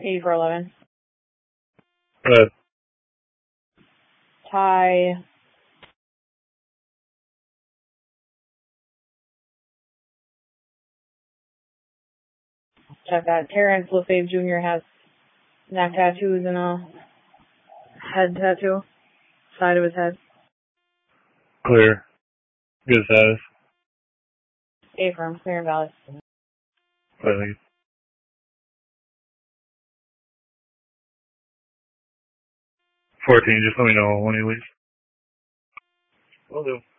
8411. Red. Ty. Check that. Terrence LaFave Jr. has neck tattoos and a head tattoo. Side of his head. Clear. Good status. Affirm. Clear and valid. Clearly. 14, just let me know when he leaves. Will do.